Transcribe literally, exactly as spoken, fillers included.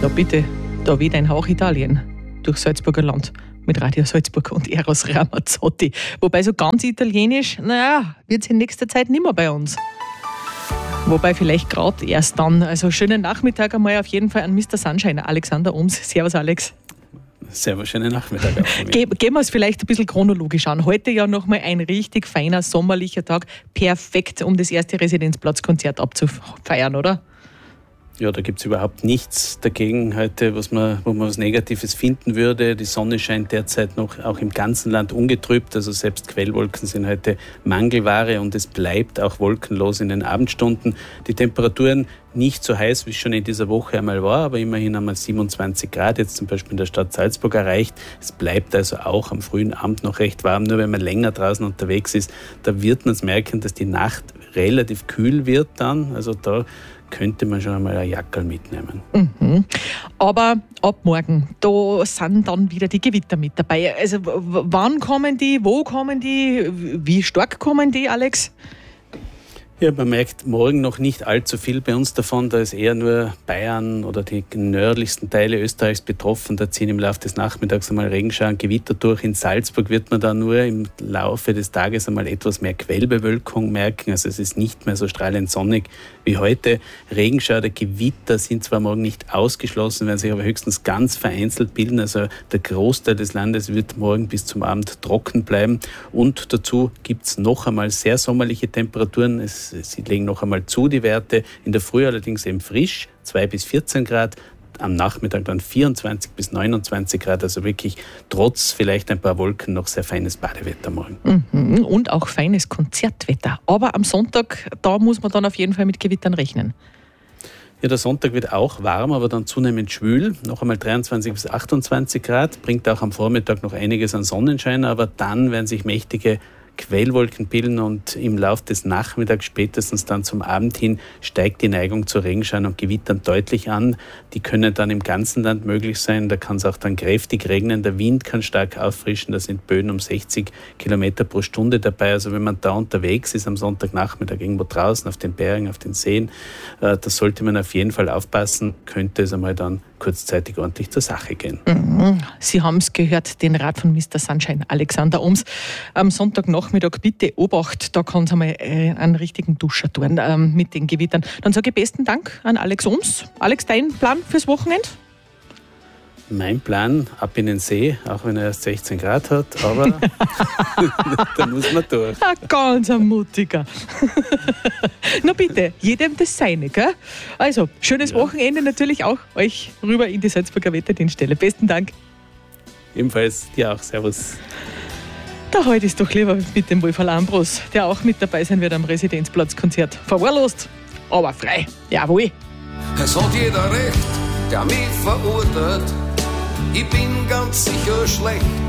Da bitte, da weht ein Hauch Italien durch Salzburger Land mit Radio Salzburg und Eros Ramazzotti. Wobei so ganz italienisch, naja, wird es in nächster Zeit nicht mehr bei uns. Wobei vielleicht gerade erst dann. Also schönen Nachmittag einmal auf jeden Fall an Mister Sunshine, Alexander Ohms. Servus Alex. Servus, schönen Nachmittag auch von mir. Ge- Gehen wir es vielleicht ein bisschen chronologisch an. Heute ja nochmal ein richtig feiner sommerlicher Tag. Perfekt, um das erste Residenzplatzkonzert abzufeiern, oder? Ja, da gibt es überhaupt nichts dagegen heute, was man, wo man was Negatives finden würde. Die Sonne scheint derzeit noch auch im ganzen Land ungetrübt. Also selbst Quellwolken sind heute Mangelware und es bleibt auch wolkenlos in den Abendstunden. Die Temperaturen nicht so heiß, wie es schon in dieser Woche einmal war, aber immerhin einmal siebenundzwanzig Grad, jetzt zum Beispiel in der Stadt Salzburg erreicht. Es bleibt also auch am frühen Abend noch recht warm. Nur wenn man länger draußen unterwegs ist, da wird man es merken, dass die Nacht relativ kühl wird dann. Also da könnte man schon einmal ein Jackerl mitnehmen. Mhm. Aber ab morgen, da sind dann wieder die Gewitter mit dabei. Also w- wann kommen die, wo kommen die, wie stark kommen die, Alex? Ja, man merkt morgen noch nicht allzu viel bei uns davon. Da ist eher nur Bayern oder die nördlichsten Teile Österreichs betroffen. Da ziehen im Laufe des Nachmittags einmal Regenschauer und Gewitter durch. In Salzburg wird man da nur im Laufe des Tages einmal etwas mehr Quellbewölkung merken. Also es ist nicht mehr so strahlend sonnig wie heute. Regenschauer oder Gewitter sind zwar morgen nicht ausgeschlossen, werden sich aber höchstens ganz vereinzelt bilden. Also der Großteil des Landes wird morgen bis zum Abend trocken bleiben. Und dazu gibt es noch einmal sehr sommerliche Temperaturen. Es Sie legen noch einmal zu, die Werte. In der Früh allerdings eben frisch, zwei bis vierzehn Grad. Am Nachmittag dann vierundzwanzig bis neunundzwanzig Grad. Also wirklich trotz vielleicht ein paar Wolken noch sehr feines Badewetter morgen. Mhm. Und auch feines Konzertwetter. Aber am Sonntag, da muss man dann auf jeden Fall mit Gewittern rechnen. Ja, der Sonntag wird auch warm, aber dann zunehmend schwül. Noch einmal dreiundzwanzig bis achtundzwanzig Grad. Bringt auch am Vormittag noch einiges an Sonnenschein, aber dann werden sich mächtige Quellwolken bilden und im Laufe des Nachmittags, spätestens dann zum Abend hin, steigt die Neigung zu Regenschauern und Gewittern deutlich an. Die können dann im ganzen Land möglich sein. Da kann es auch dann kräftig regnen. Der Wind kann stark auffrischen. Da sind Böen um sechzig Kilometer pro Stunde dabei. Also wenn man da unterwegs ist am Sonntagnachmittag irgendwo draußen auf den Bergen, auf den Seen, äh, da sollte man auf jeden Fall aufpassen. Könnte es einmal dann kurzzeitig ordentlich zur Sache gehen. Mhm. Sie haben es gehört, den Rat von Mister Sunshine, Alexander Ohms. Am Sonntagnachmittag bitte Obacht, da kann es einmal äh, einen richtigen Duscher tun ähm, mit den Gewittern. Dann sage ich besten Dank an Alex Ohms. Alex, dein Plan fürs Wochenende? Mein Plan, ab in den See, auch wenn er erst sechzehn Grad hat, aber da muss man durch. Ein ganz ein mutiger. Na bitte, jedem das Seine, gell? Also, schönes ja. Wochenende natürlich auch euch rüber in die Salzburger Wetterdienststelle. Besten Dank. Ebenfalls dir auch, servus. Da heute ist doch lieber mit dem Wolferl Ambros, der auch mit dabei sein wird am Residenzplatzkonzert. Verwahrlost, aber frei. Jawohl. Es hat jeder recht, der mich verurteilt. Ich bin ganz sicher schlecht,